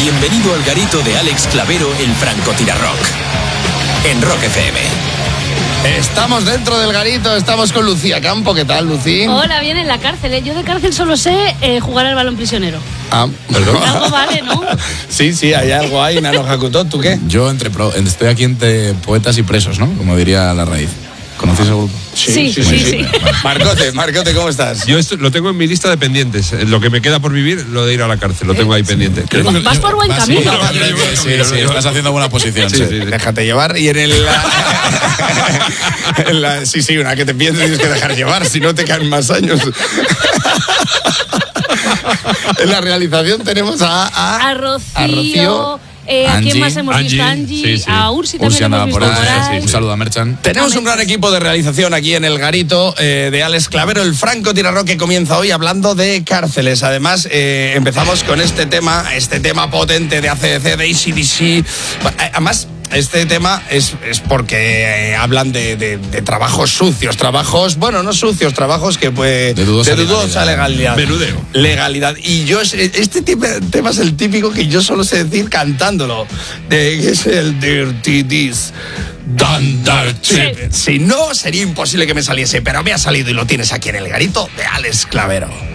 Bienvenido al garito de Alex Clavero, el francotirarrock. En Rock FM. Estamos dentro del garito, estamos con Lucía Campo. ¿Qué tal, Lucía? Hola, bien en la cárcel. Yo de cárcel solo sé jugar al balón prisionero. Perdón. Algo vale, ¿no? Sí, hay algo ahí, Nano Hakuto. ¿Tú qué? Yo estoy aquí entre poetas y presos, ¿no? Como diría La Raíz. ¿Conocéis el grupo? Sí. Marcote, ¿cómo estás? Yo lo tengo en mi lista de pendientes. Lo que me queda por vivir, lo de ir a la cárcel, lo tengo ahí pendiente. Vas por buen camino. Sí, estás haciendo buena posición. Sí. Déjate llevar. Y en el... Sí, una que te piensas tienes que dejar llevar, si no te caen más años. En la realización tenemos a Rocío. ¿A quién más hemos visto? Angie. Sí. A Ursi también andaba hemos visto por ahí. Un saludo a Merchan. Tenemos un gran equipo de realización aquí en el garito de Alex Clavero, el francotirarrock, que comienza hoy hablando de cárceles. Además, empezamos con este tema potente de AC/DC, de AC/DC. Además, este tema es porque hablan de trabajos sucios, trabajos, bueno, no sucios, trabajos que de dudosa legalidad. Menudeo. Legalidad. Y yo, este tema es el típico que yo solo sé decir cantándolo, que es el Dirty This. Si no, sería imposible que me saliese, pero me ha salido y lo tienes aquí en el garito de Alex Clavero.